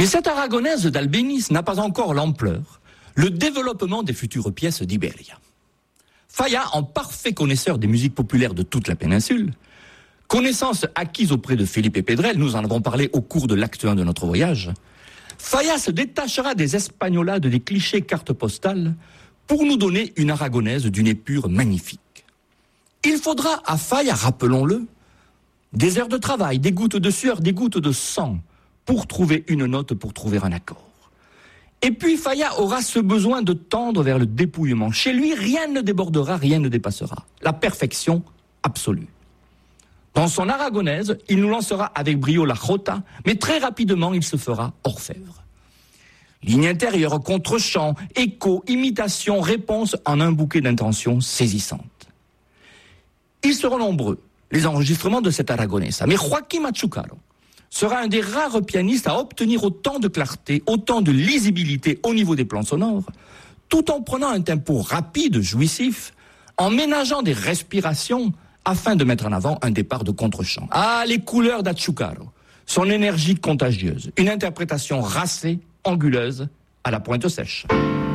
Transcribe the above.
Mais cette aragonaise d'Albéniz n'a pas encore l'ampleur, le développement des futures pièces d'Iberia. Falla, en parfait connaisseur des musiques populaires de toute la péninsule, connaissance acquise auprès de Felipe Pedrell, nous en avons parlé au cours de l'acte 1 de notre voyage, Falla se détachera des espagnolades, des clichés cartes postales, pour nous donner une aragonaise d'une épure magnifique. Il faudra à Falla, rappelons-le, des heures de travail, des gouttes de sueur, des gouttes de sang, pour trouver une note, pour trouver un accord. Et puis Falla aura ce besoin de tendre vers le dépouillement. Chez lui, rien ne débordera, rien ne dépassera. La perfection absolue. Dans son aragonaise, il nous lancera avec brio la jota, mais très rapidement, il se fera orfèvre. Ligne intérieure, contre-champ, écho, imitation, réponse en un bouquet d'intentions saisissantes. Ils seront nombreux, les enregistrements de cette aragonesa, mais Joaquim Machucaro sera un des rares pianistes à obtenir autant de clarté, autant de lisibilité au niveau des plans sonores, tout en prenant un tempo rapide, jouissif, en ménageant des respirations afin de mettre en avant un départ de contre-champ. Ah, les couleurs d'Achucaro, son énergie contagieuse, une interprétation racée, anguleuse, à la pointe sèche.